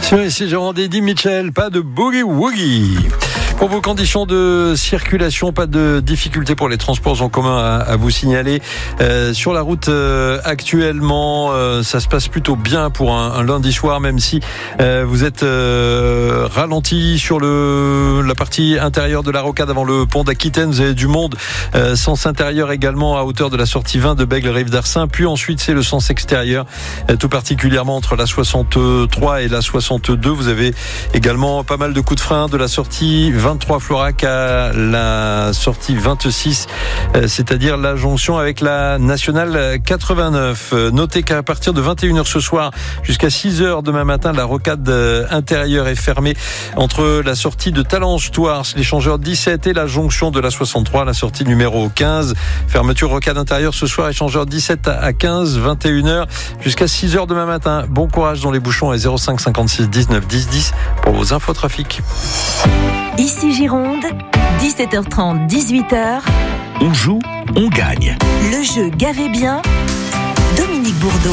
Ici Jérôme Eddy Mitchell, pas de boogie woogie. Pour vos conditions de circulation, pas de difficultés pour les transports en commun à vous signaler. Sur la route actuellement, ça se passe plutôt bien pour un lundi soir, même si vous êtes ralenti sur la partie intérieure de la rocade avant le pont d'Aquitaine. Vous avez du monde, sens intérieur également à hauteur de la sortie 20 de Bègles Rive d'Arcin. Puis ensuite c'est le sens extérieur, tout particulièrement entre la 63 et la 62. Vous avez également pas mal de coups de frein de la sortie 23 Florac à la sortie 26, c'est-à-dire la jonction avec la nationale 89. Notez qu'à partir de 21h ce soir jusqu'à 6h demain matin, la rocade intérieure est fermée entre la sortie de Talange-Thouars, l'échangeur 17 et la jonction de la 63, la sortie numéro 15. Fermeture rocade intérieure ce soir, échangeur 17 à 15, 21h jusqu'à 6h demain matin. Bon courage dans les bouchons et 05 56 19 10 10 pour vos infos trafic. Ici Gironde, 17h30, 18h. On joue, on gagne. Le jeu Gavez bien, Dominique Bourdeau.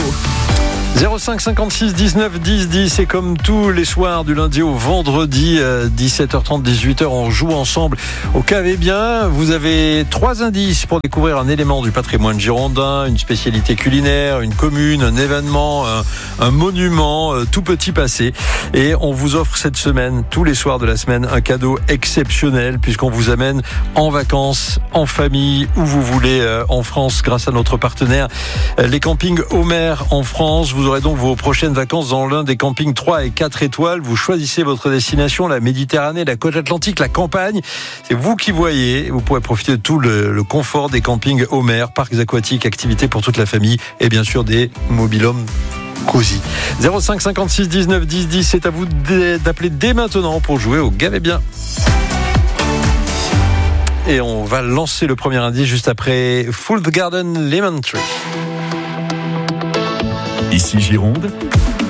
05 56 19 10 10, et comme tous les soirs du lundi au vendredi 17h30 18h, on joue ensemble au Gavez bien. Vous avez 3 indices pour découvrir un élément du patrimoine girondin, une spécialité culinaire, une commune, un événement, un monument, tout petit passé, et on vous offre cette semaine, tous les soirs de la semaine, un cadeau exceptionnel puisqu'on vous amène en vacances, en famille, où vous voulez en France, grâce à notre partenaire les campings Homer en France. Vous aurez donc vos prochaines vacances dans l'un des campings 3 et 4 étoiles. Vous choisissez votre destination, la Méditerranée, la côte atlantique, la campagne. C'est vous qui voyez. Vous pourrez profiter de tout le confort des campings Homer, parcs aquatiques, activités pour toute la famille et bien sûr des mobil-homes cosy. 05 56 19 10 10, c'est à vous d'appeler dès maintenant pour jouer au Gavez bien. Et on va lancer le premier indice juste après Full Garden Lemon Tree. Ici Gironde,